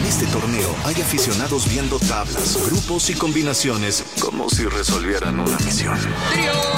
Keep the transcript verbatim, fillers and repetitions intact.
En este torneo hay aficionados viendo tablas, grupos y combinaciones como si resolvieran una misión. ¡Trío!